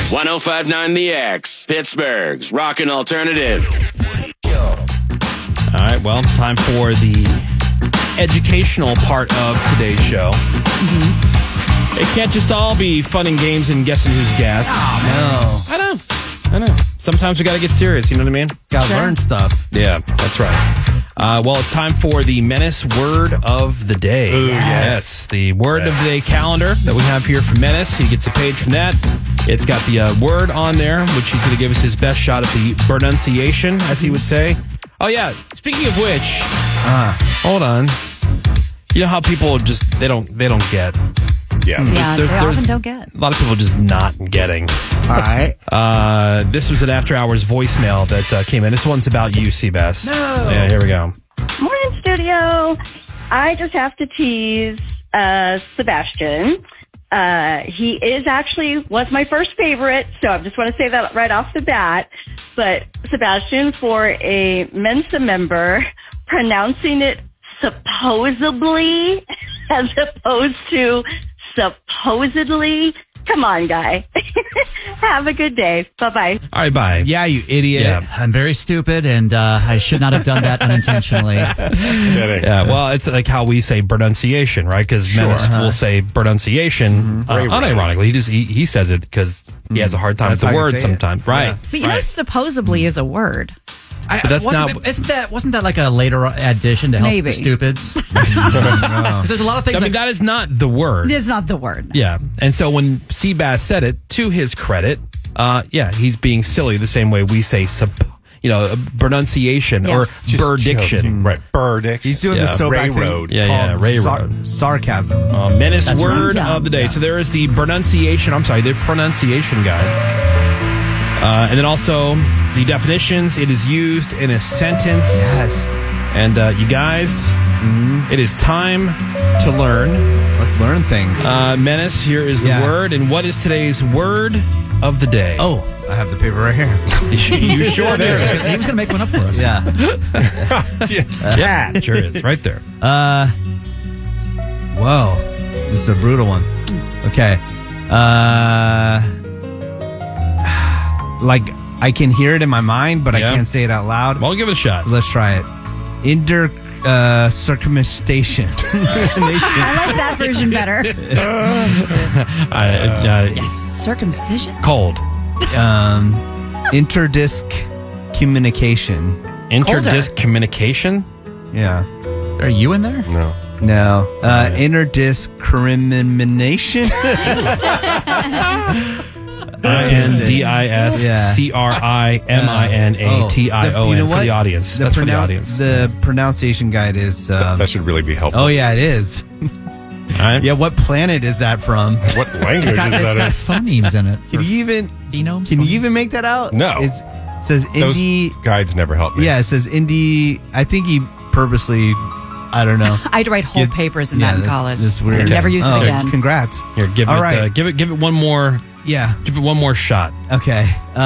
105.9 The X, Pittsburgh's Rockin' Alternative. All right, well, time for the educational part of today's show. It can't just all be fun and games and guessing who's gas. Oh, I know. Sometimes we got to get serious, you know what I mean? gotta learn stuff. Yeah, that's right. Well, it's time for the Menace Word of the Day. Ooh, Yes, the Word of the Day calendar that we have here from Menace. He gets a page from that. It's got the word on there, which he's going to give us his best shot at the pronunciation, as he would say. Oh, yeah. Speaking of which, hold on. You know how people just, they don't get. Yeah. Yeah, they there's- often don't get. A lot of people just not getting. All right. This was an after-hours voicemail that came in. This one's about you, Seabass. No. Yeah, here we go. Morning, studio. I just have to tease Sebastian. He was my first favorite, so I just want to say that right off the bat. But Sebastian, for a Mensa member, pronouncing it supposedly as opposed to supposedly. Come on, guy. Have a good day. Bye-bye. All right, bye. Yeah, you idiot. Yeah. I'm very stupid, and I should not have done that unintentionally. Yeah, well, it's like how we say pronunciation, right? Because Menace will say pronunciation unironically. He says it because he has a hard time That's with the how you word say it. sometimes, right? Yeah. But you know, supposedly is a word. that's Wasn't that like a later addition to help Maybe. the stupids? Because there's a lot of things. I mean, that is not the word. It's not the word. Yeah, and so when Seabass said it, to his credit, he's being silly the same way we say pronunciation or Just burdiction. joking. Right. Burdiction. He's doing Yeah. the so Ray back thing Road. Yeah, called Ray Road. Sarcasm. Menace That's word right. of the day. So there is the pronunciation guide. And then also the definitions. It is used in a sentence. Yes. And you guys, it is time to learn. Let's learn things. Menace, here is the Yeah. word. And what is today's word of the day? Oh, I have the paper right here. You sure do. he was going to make one up for us. Yeah. Yeah, it sure is. Right there. Whoa. This is a brutal one. Okay. Like, I can hear it in my mind, but I Yeah. can't say it out loud. Well, give it a shot. So let's try it. Circumstation. I like that version better. Circumcision? Cold. Interdisc communication. Interdisc communication? Yeah. Is there a U in there? No. No. Interdiscrimination. INDISCRIMINATION You know for what? the audience. That's for the audience. The pronunciation guide is. That should really be helpful. Oh yeah, it is. All right. Yeah, what planet is that from? What language It's got is that in? phonemes in it. Can you even Phenomes? make that out? No. It says Those indie. guides never help me. Yeah, it says indie. I think he purposely. I don't know. I had to write whole papers in that in college. That's weird. Never used it again. Congrats. Here, give All it. right. Give it one more. Yeah. Give it one more shot. Okay.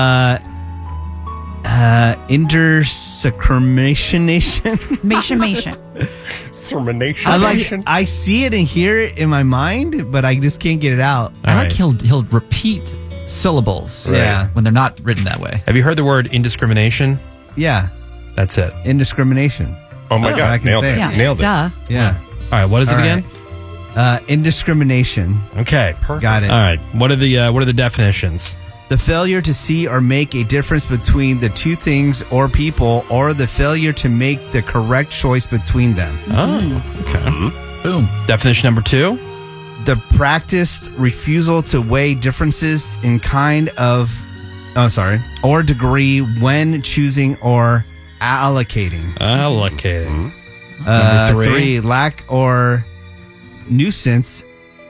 Intersecretionation. Mation. Sermonation. I see it and hear it in my mind, but I just can't get it out. I like All right. he'll repeat syllables Yeah. when they're not written that way. Have you heard the word indiscrimination? Yeah. That's it. Indiscrimination. Oh my I God. can Nailed say it. it. Yeah. Nailed it. Duh. Yeah. All right. What is it All again? Indiscrimination. Okay. Got it. All right. What are the definitions? The failure to see or make a difference between the two things or people, or the failure to make the correct choice between them. Oh. Okay. Boom. Definition number 2. The practiced refusal to weigh differences in kind of, or degree when choosing or allocating. Allocating. Number 3. Lack or nuisance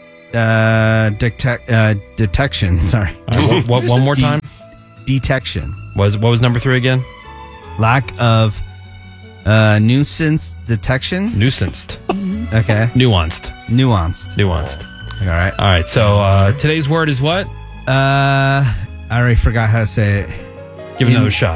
detection. Sorry. All right, one more time. Detection. What was number 3 again? Lack of nuisance detection. Nuanced. Okay. Nuanced. Nuanced. All right. All right. So today's word is what? I already forgot how to say it. Give it another shot.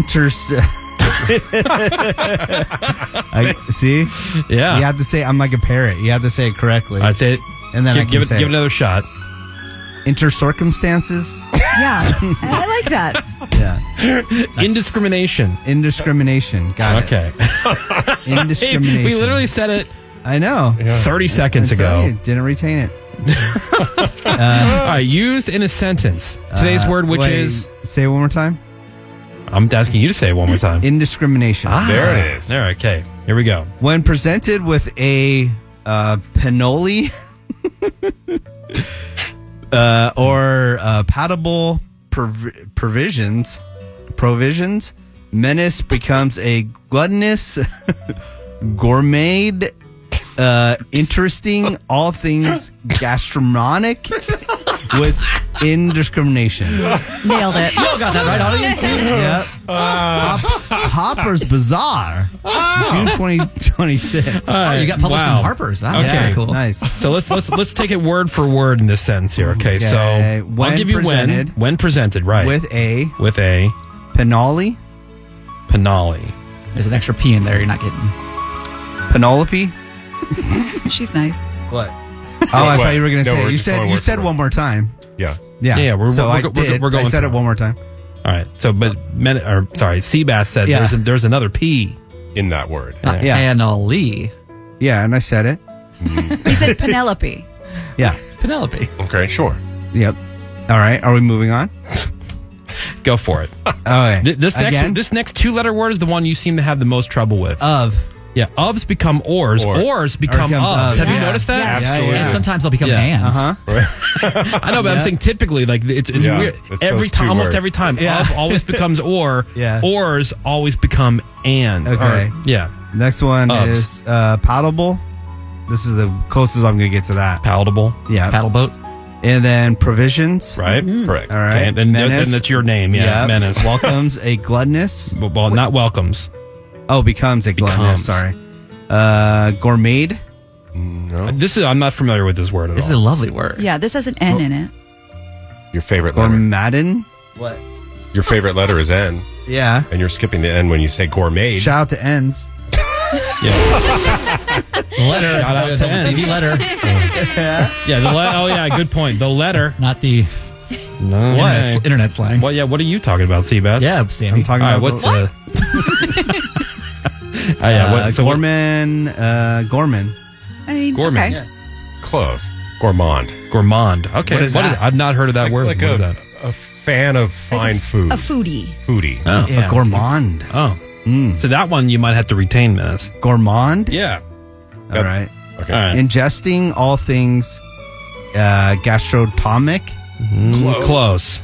See? Yeah. You have to say, I'm like a parrot. You have to say it correctly. I'd say it. And then I can give say it it. another shot. Intercircumstances. Yeah, I like that. Yeah. Indiscrimination. Indiscrimination. Got Okay. it. Indiscrimination. We literally said it I know. 30 seconds I tell ago. you, didn't retain it. All right, used in a sentence. Today's word, which Wait, is... Say it one more time. I'm asking you to say it one more time. Indiscrimination. There it is. There, okay. Here we go. When presented with a penoli or patable provisions, menace becomes a gluttonous gourmet, interesting, all things gastronomic with indiscrimination. Nailed it. You all got that right, audience. Yep. Hopper's Bazaar, June 2026. Oh, you got published in Harper's. That was Okay. pretty cool. Nice. So let's take it word for word in this sense here. Okay, Okay, so when I'll give you presented- when presented, right? With a penoli, Penali. There's an extra P in there you're not getting. Penelope. She's nice. What? Oh, I thought you were going to No, say we're it. You just said going you word said for one more time. Yeah. Yeah, Yeah, we're I going said it through. one more time. All right. So, but Seabass said Yeah. there's another P. In that word. Not Yeah. Annalie. Yeah, and I said it. He said Penelope. Yeah. Penelope. Okay, sure. Yep. All right. Are we moving on? Go for it. Okay. This next two-letter word is the one you seem to have the most trouble with. Of. Yeah, ofs become ors. Or. Ors become Or ofs. ofs. Have you Yeah. noticed that? Yes. Absolutely. And sometimes they'll become Yeah. ands. I know, but I'm saying typically, like it's Yeah, weird. it's Every those time, two almost words. every time, Yeah. of always becomes or. Yeah. Ors always become and. Okay. Or, yeah. Next one Ofs. is palatable. This is the closest I'm going to get to that. Palatable. Yeah. Paddle boat. And then provisions. Right. Correct. All right. Okay. Then Menace. that's your name. Yeah. Yep. Menace. Welcomes a gluttonous. Well, not welcomes. Oh, becomes a gluttonous. Becomes. Sorry. Gourmet. I'm not familiar with this word at This is all. a lovely word. Yeah, this has an N in it. Your favorite letter. Gourmadin. Your favorite letter is N, Yeah. and you're skipping the N when you say gourmet. Shout out to ends. Letter. Shout out to the N's. letter. Yeah. The oh yeah. Good point. The letter. Not the No. internet slang. Well, yeah. What are you talking about, Seabass? Yeah, Sammy. I'm talking All right. about What's the- so what- Gorman. I mean, Gourmet. okay. Close. Gourmand. Gourmand. Okay. What is that? I've not heard of that word. Like What is a, that? a fan of fine food. A foodie. Foodie. Oh. A gourmand. Oh. So that one you might have to retain, Menace. Gourmand? Yeah. All right. Okay. All right. Ingesting all things gastrotomic. Close.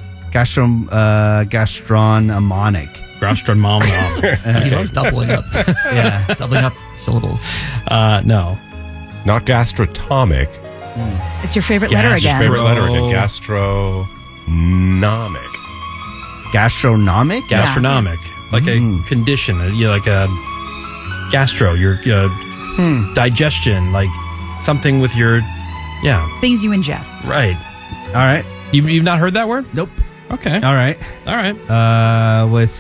Gastronomic. Gastronomic. He loves doubling up. Yeah. Doubling up syllables. No. Not gastrotomic. It's your favorite letter Gas- again. Favorite letter Oh. again. Gastronomic. Gastronomic? Gastronomic. Like a condition. Like a gastro. Your digestion. Like something with your. Yeah. Things you ingest. Right. All right. You've not heard that word? Nope. Okay. All right. All right. With.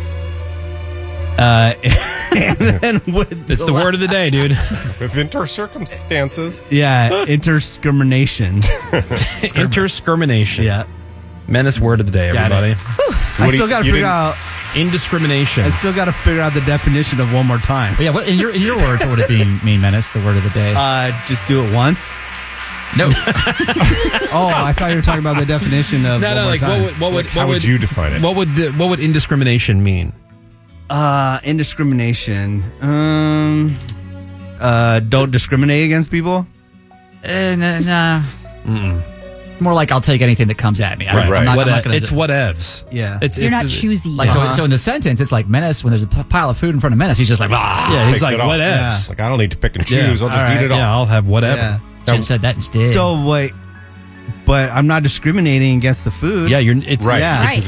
And then with. It's the word of the day, dude. With intercircumstances. Yeah. Interscrimination. Interscrimination. Yeah. Menace word of the day, Got everybody. I still got to you figure didn't- out. Indiscrimination. I still got to figure out the definition of one more time. But yeah, what, in your words, what would it mean, Menace, the word of the day? Just do it once. No. Oh, I thought you were talking about the definition of. No, one no. more Like time. How would you define it? What would indiscrimination mean? Indiscrimination. Don't discriminate against people. Nah. More like I'll take anything that comes at me. I'm Right. not gonna It's whatevs. Yeah. You're not choosy. Like so in the sentence, it's like Menace when there's a pile of food in front of Menace, he's just like, ah. Yeah, Takes he's like it all. whatevs. Like, I don't need to pick and Yeah. choose. I'll just All eat right. it all. Yeah, I'll have whatever. Yeah. Should have said that instead. So wait, but I'm not discriminating against the food. Yeah, it's Right. Yeah. Which Right. is